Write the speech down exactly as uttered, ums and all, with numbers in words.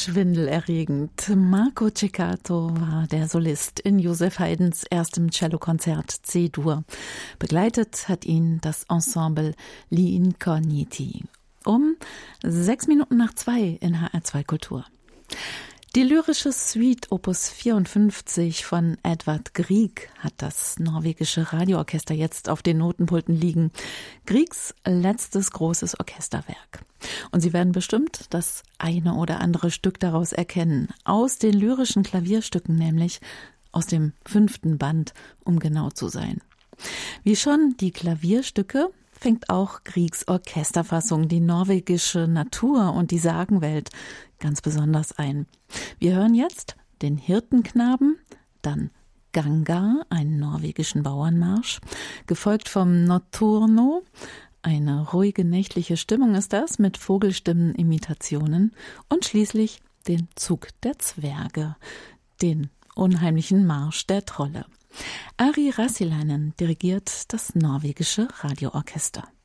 schwindelerregend. Marco Ceccato war der Solist in Joseph Haydns erstem Cellokonzert C-Dur. Begleitet hat ihn das Ensemble Gli Incogniti. Um sechs Minuten nach zwei in H R zwei Kultur. Die lyrische Suite Opus vierundfünfzig von Edvard Grieg hat das norwegische Radioorchester jetzt auf den Notenpulten liegen. Griegs letztes großes Orchesterwerk. Und Sie werden bestimmt das eine oder andere Stück daraus erkennen. Aus den lyrischen Klavierstücken, nämlich aus dem fünften Band, um genau zu sein. Wie schon die Klavierstücke fängt auch Griegs Orchesterfassung die norwegische Natur und die Sagenwelt ganz besonders ein. Wir hören jetzt den Hirtenknaben, dann Ganga, einen norwegischen Bauernmarsch, gefolgt vom Notturno. Eine ruhige nächtliche Stimmung ist das mit Vogelstimmenimitationen und schließlich den Zug der Zwerge, den unheimlichen Marsch der Trolle. Ari Rassilainen dirigiert das norwegische Radioorchester.